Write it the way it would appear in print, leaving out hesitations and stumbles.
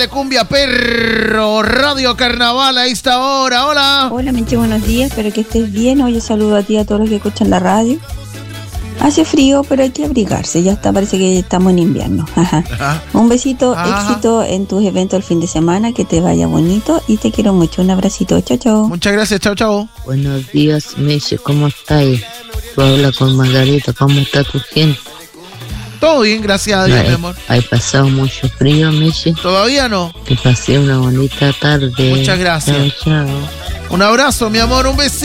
de Cumbia Perro, Radio Carnaval a esta hora. Hola. Hola, Menche, buenos días, espero que estés bien. Hoy saludo a ti y a todos los que escuchan la radio. Hace frío, pero hay que abrigarse. Ya está, parece que estamos en invierno. Ajá. Un besito, éxito en tus eventos el fin de semana, que te vaya bonito y te quiero mucho. Un abracito, chao, chao. Muchas gracias, chao, chao. Buenos días, Meche, ¿cómo estás? Tú hablas con Margarita, ¿cómo está tu gente? Todo bien, gracias a Dios, mi amor. ¿Has pasado mucho frío, Meche? Todavía no. Que pasé una bonita tarde. Muchas gracias. Chao, chao. Un abrazo, mi amor, un besito.